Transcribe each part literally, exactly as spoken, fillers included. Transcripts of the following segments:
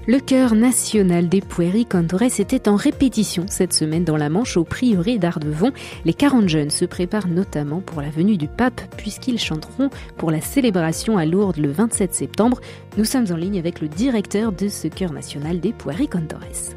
Le chœur national des Pueri-Cantores était en répétition cette semaine dans la Manche au prieuré d'Ardevon. Les quarante jeunes se préparent notamment pour la venue du pape puisqu'ils chanteront pour la célébration à Lourdes le vingt-sept septembre. Nous sommes en ligne avec le directeur de ce chœur national des Pueri-Cantores.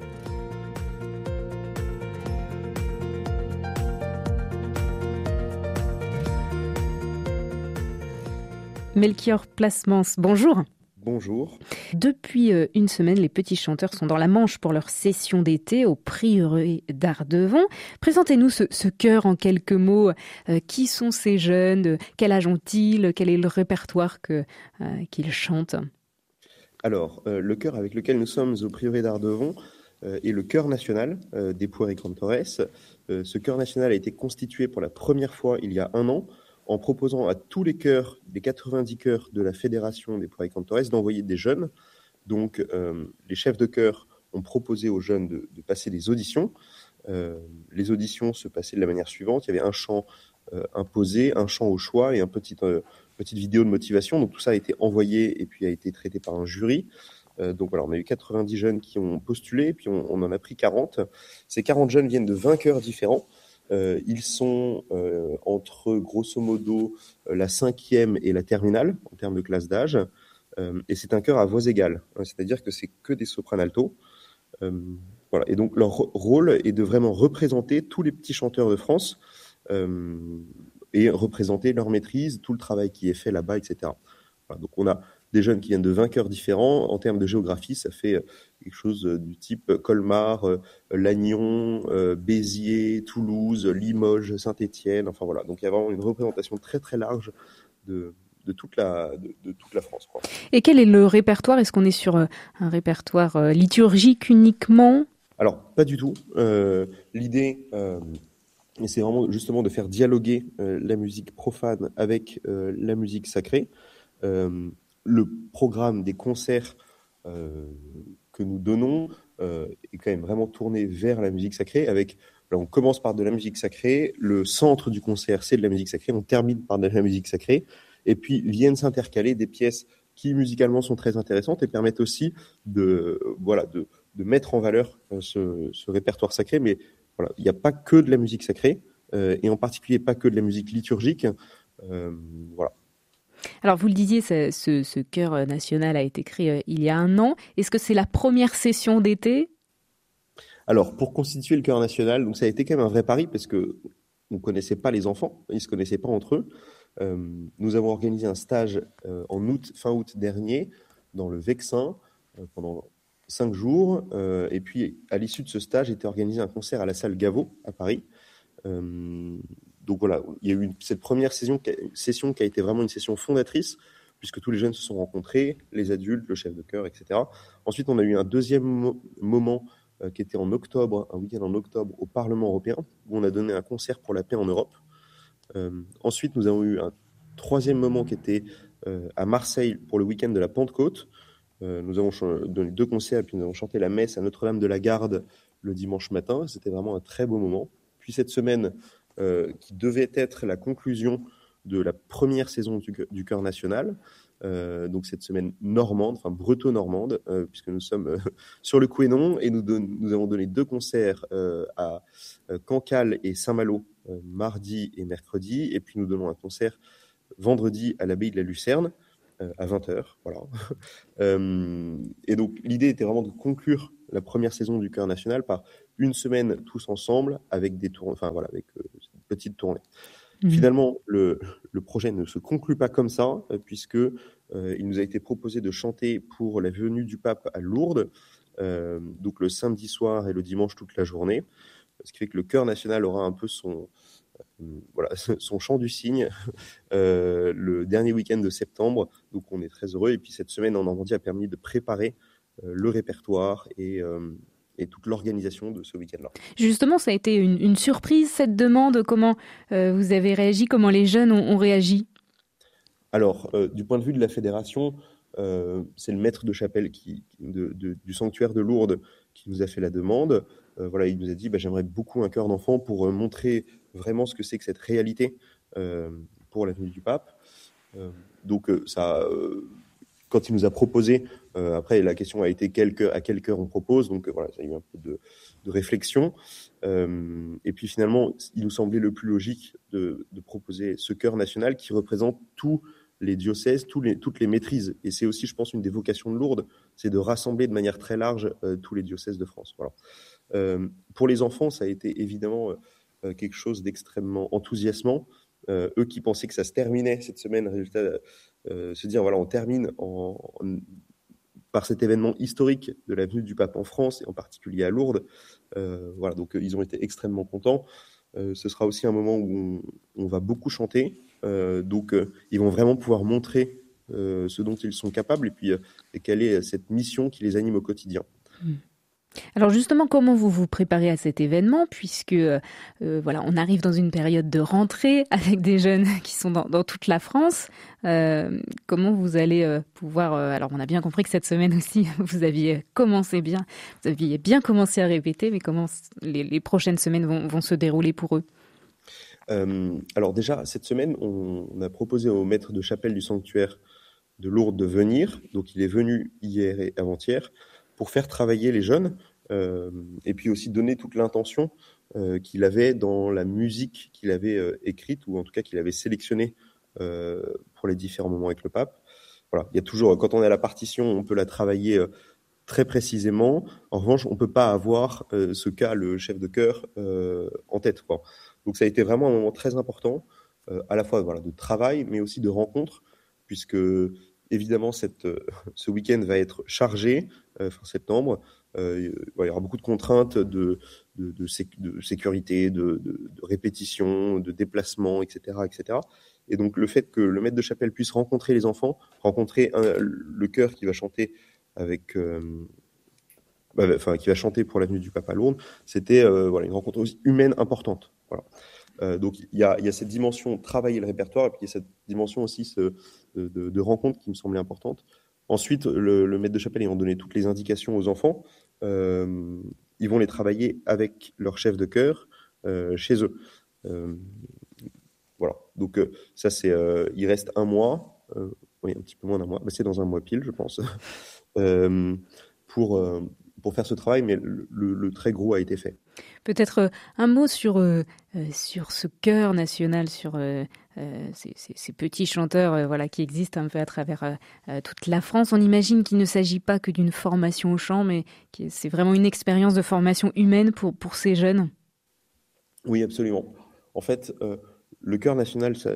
Melchior Plasmans, bonjour. Bonjour. Depuis une semaine, les petits chanteurs sont dans la Manche pour leur session d'été au prieuré d'Ardevon. Présentez-nous ce, ce chœur en quelques mots. Euh, qui sont ces jeunes ? Quel âge ont-ils ? Quel est le répertoire que, euh, qu'ils chantent ? Alors, euh, le chœur avec lequel nous sommes au prieuré d'Ardevon euh, est le chœur national euh, des Pueri-Cantores. Euh, ce chœur national a été constitué pour la première fois il y a un an, en proposant à tous les chœurs, les quatre-vingt-dix chœurs de la Fédération des Pueri-Cantores, d'envoyer des jeunes. Donc, euh, les chefs de chœur ont proposé aux jeunes de, de passer des auditions. Euh, les auditions se passaient de la manière suivante. Il y avait un chant euh, imposé, un chant au choix et une petite, euh, petite vidéo de motivation. Donc, tout ça a été envoyé et puis a été traité par un jury. Euh, donc, voilà, on a eu quatre-vingt-dix jeunes qui ont postulé, puis on, on en a pris quarante. Ces quarante jeunes viennent de vingt chœurs différents. Euh, ils sont euh, entre, grosso modo, euh, la cinquième et la terminale, en termes de classe d'âge. Euh, et c'est un chœur à voix égale, hein, c'est-à-dire que c'est que des sopranes alto. Euh, voilà. Et donc, leur rôle est de vraiment représenter tous les petits chanteurs de France euh, et représenter leur maîtrise, tout le travail qui est fait là-bas, et cetera. Voilà. Donc, on a des jeunes qui viennent de vingt chœurs différents. En termes de géographie, ça fait quelque chose du type Colmar, euh, Lannion, euh, Béziers, Toulouse, Limoges, Saint-Étienne. Enfin voilà, donc il y a vraiment une représentation très très large de, de, toute, la, de, de toute la France, quoi. Et quel est le répertoire ? Est-ce qu'on est sur un répertoire liturgique uniquement ? Alors, pas du tout. Euh, l'idée, euh, c'est vraiment justement de faire dialoguer euh, la musique profane avec euh, la musique sacrée. Euh, le programme des concerts euh, que nous donnons euh, est quand même vraiment tourné vers la musique sacrée. Avec, là, on commence par de la musique sacrée, le centre du concert c'est de la musique sacrée, on termine par de la musique sacrée, et puis viennent s'intercaler des pièces qui musicalement sont très intéressantes et permettent aussi de, voilà, de, de mettre en valeur ce, ce répertoire sacré. Mais voilà, il n'y a pas que de la musique sacrée, euh, et en particulier pas que de la musique liturgique. Euh, voilà. Alors, vous le disiez, ce, ce, ce chœur national a été créé euh, il y a un an. Est-ce que c'est la première session d'été ? Alors, pour constituer le chœur national, donc ça a été quand même un vrai pari parce que on ne connaissait pas les enfants, ils ne se connaissaient pas entre eux. Euh, nous avons organisé un stage euh, en août, fin août dernier, dans le Vexin, euh, pendant cinq jours. Euh, et puis, à l'issue de ce stage, était organisé un concert à la salle Gaveau, à Paris. Euh, donc voilà, il y a eu une, cette première session, session qui a été vraiment une session fondatrice, puisque tous les jeunes se sont rencontrés, les adultes, le chef de chœur, et cetera. Ensuite, on a eu un deuxième mo- moment euh, qui était en octobre, un week-end en octobre au Parlement européen, où on a donné un concert pour la paix en Europe. Euh, ensuite, nous avons eu un troisième moment qui était euh, à Marseille pour le week-end de la Pentecôte. Euh, nous avons ch- donné deux concerts, puis nous avons chanté la messe à Notre-Dame de la Garde le dimanche matin. C'était vraiment un très beau moment. Puis cette semaine, euh, qui devait être la conclusion de la première saison du, du chœur national, euh, donc cette semaine normande, enfin breton-normande, euh, puisque nous sommes euh, sur le Couesnon, et nous, don- nous avons donné deux concerts euh, à euh, Cancale et Saint-Malo, euh, mardi et mercredi, et puis nous donnons un concert vendredi à l'abbaye de la Lucerne, euh, à vingt heures, voilà. euh, et donc l'idée était vraiment de conclure la première saison du chœur national par une semaine tous ensemble avec des tournées, enfin voilà, avec euh, une petite tournée. Mmh. Finalement, le, le projet ne se conclut pas comme ça, euh, puisque euh, il nous a été proposé de chanter pour la venue du pape à Lourdes, euh, donc le samedi soir et le dimanche toute la journée, ce qui fait que le chœur national aura un peu son, euh, voilà, son chant du cygne euh, le dernier week-end de septembre. Donc on est très heureux. Et puis cette semaine en Normandie a permis de préparer euh, le répertoire et euh, et toute l'organisation de ce week-end-là. Justement, ça a été une, une surprise, cette demande. Comment euh, vous avez réagi ? Comment les jeunes ont, ont réagi ? Alors, euh, du point de vue de la fédération, euh, c'est le maître de chapelle qui, de, de, du sanctuaire de Lourdes qui nous a fait la demande. Euh, voilà, il nous a dit bah, « j'aimerais beaucoup un chœur d'enfant pour euh, montrer vraiment ce que c'est que cette réalité euh, pour la venue du pape ». Euh, donc, euh, ça... Euh, quand il nous a proposé, euh, après la question a été quel cœur, à quel cœur on propose, donc euh, voilà, il y a eu un peu de, de réflexion. Euh, et puis finalement, il nous semblait le plus logique de, de proposer ce chœur national qui représente tous les diocèses, tous les, toutes les maîtrises. Et c'est aussi, je pense, une des vocations de Lourdes, c'est de rassembler de manière très large euh, tous les diocèses de France. Voilà. Euh, pour les enfants, ça a été évidemment euh, quelque chose d'extrêmement enthousiasmant. Euh, eux qui pensaient que ça se terminait cette semaine, résultat, euh, se dire voilà, on termine en, en, par cet événement historique de la venue du pape en France et en particulier à Lourdes. Euh, voilà, donc euh, ils ont été extrêmement contents. Euh, ce sera aussi un moment où on, on va beaucoup chanter. Euh, donc euh, ils vont vraiment pouvoir montrer euh, ce dont ils sont capables et puis euh, et quelle est cette mission qui les anime au quotidien. Mmh. Alors justement, comment vous vous préparez à cet événement, puisque euh, voilà, on arrive dans une période de rentrée avec des jeunes qui sont dans, dans toute la France. Euh, comment vous allez euh, pouvoir... Euh, alors on a bien compris que cette semaine aussi, vous aviez commencé bien, vous aviez bien commencé à répéter, mais comment les, les prochaines semaines vont, vont se dérouler pour eux ? euh, Alors déjà, cette semaine, on, on a proposé au maître de chapelle du sanctuaire de Lourdes de venir. Donc il est venu hier et avant-hier pour faire travailler les jeunes euh, et puis aussi donner toute l'intention euh, qu'il avait dans la musique qu'il avait euh, écrite ou en tout cas qu'il avait sélectionnée euh, pour les différents moments avec le pape. Voilà, il y a toujours, quand on est à la partition, on peut la travailler euh, très précisément. En revanche, on ne peut pas avoir euh, ce qu'a le chef de chœur euh, en tête, quoi. Donc ça a été vraiment un moment très important, euh, à la fois voilà, de travail, mais aussi de rencontre, puisque évidemment, cette, euh, ce week-end va être chargé, euh, fin septembre. Euh, il y aura beaucoup de contraintes de, de, de, sé- de sécurité, de, de, de répétition, de déplacement, et cetera, et cetera. Et donc, le fait que le maître de chapelle puisse rencontrer les enfants, rencontrer un, le chœur qui va chanter avec, euh, bah, enfin, qui va chanter pour l'avenue du Pape à Lourdes, c'était euh, voilà, une rencontre aussi humaine importante. Voilà. Euh, donc il y a, il y a cette dimension travailler le répertoire et puis il y a cette dimension aussi ce, de, de, de rencontre qui me semblait importante. Ensuite, le, le maître de chapelle ayant donné toutes les indications aux enfants, euh, ils vont les travailler avec leur chef de chœur euh, chez eux. Euh, voilà. Donc euh, ça c'est, euh, il reste un mois, euh, oui un petit peu moins d'un mois, mais c'est dans un mois pile je pense, euh, pour euh, pour faire ce travail, mais le, le, le très gros a été fait. Peut-être euh, un mot sur, euh, euh, sur ce chœur national, sur euh, euh, ces, ces, ces petits chanteurs euh, voilà, qui existent un peu à travers euh, euh, toute la France. On imagine qu'il ne s'agit pas que d'une formation au chant, mais que c'est vraiment une expérience de formation humaine pour, pour ces jeunes. Oui, absolument. En fait, euh, le chœur national, ça,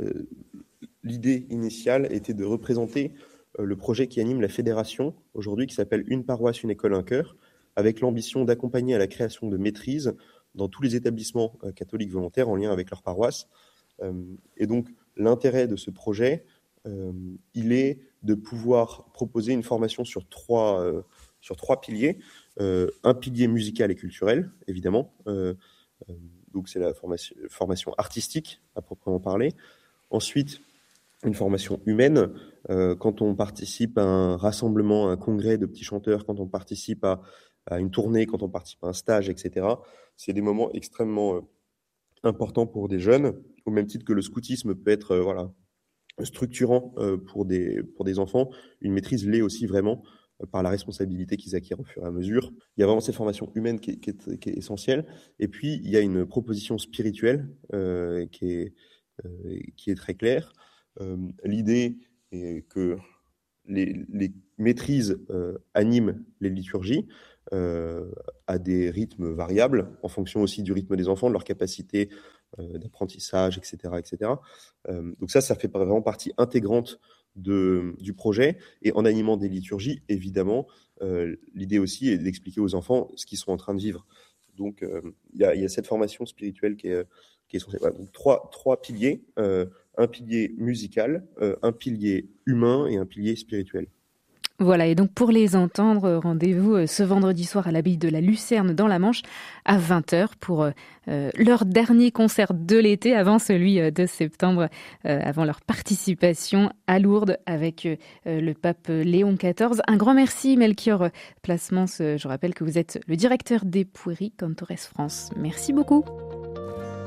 l'idée initiale était de représenter euh, le projet qui anime la fédération aujourd'hui, qui s'appelle Une paroisse, une école, un chœur, avec l'ambition d'accompagner à la création de maîtrises dans tous les établissements euh, catholiques volontaires en lien avec leur paroisse. Euh, et donc, l'intérêt de ce projet, euh, il est de pouvoir proposer une formation sur trois, euh, sur trois piliers. Euh, un pilier musical et culturel, évidemment. Euh, euh, donc, c'est la formation, formation artistique, à proprement parler. Ensuite, une formation humaine. Euh, quand on participe à un rassemblement, à un congrès de petits chanteurs, quand on participe à, à une tournée, quand on participe à un stage, et cetera, c'est des moments extrêmement euh, importants pour des jeunes, au même titre que le scoutisme peut être euh, voilà, structurant euh, pour, des, pour des enfants. Une maîtrise l'est aussi vraiment euh, par la responsabilité qu'ils acquièrent au fur et à mesure. Il y a vraiment cette formation humaine qui est, qui est, qui est essentielle. Et puis, il y a une proposition spirituelle euh, qui, est, euh, qui est très claire. Euh, l'idée est que les, les maîtrises euh, animent les liturgies euh, à des rythmes variables, en fonction aussi du rythme des enfants, de leur capacité euh, d'apprentissage, et cetera, et cetera. Euh, donc ça, ça fait vraiment partie intégrante de, du projet. Et en animant des liturgies, évidemment, euh, l'idée aussi est d'expliquer aux enfants ce qu'ils sont en train de vivre. Donc il euh, y, a, y a cette formation spirituelle qui est, qui est essentielle. Voilà, donc trois, trois piliers. Euh, un pilier musical, euh, un pilier humain et un pilier spirituel. Voilà, et donc pour les entendre, rendez-vous ce vendredi soir à l'abbaye de la Lucerne dans la Manche à vingt heures pour euh, leur dernier concert de l'été avant celui de septembre, euh, avant leur participation à Lourdes avec euh, le pape Léon quatorze. Un grand merci Melchior Plasmans, je rappelle que vous êtes le directeur des Pueri Cantores France. Merci beaucoup.